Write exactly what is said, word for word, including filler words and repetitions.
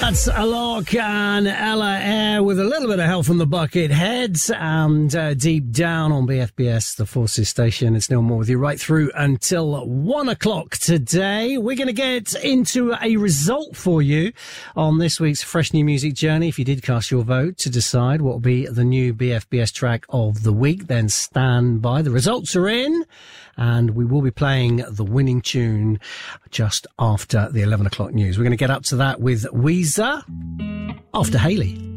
That's Alok and Ella Air with a little bit of help from the Bucketheads and uh, Deep Down on B F B S, the Forces station. It's Neil Moore with you right through until one o'clock today. We're going to get into a result for you on this week's Fresh New Music Journey. If you did cast your vote to decide what will be the new B F B S track of the week, then stand by. The results are in, and we will be playing the winning tune just after the eleven o'clock news. We're going to get up to that with Weezer after Hayley.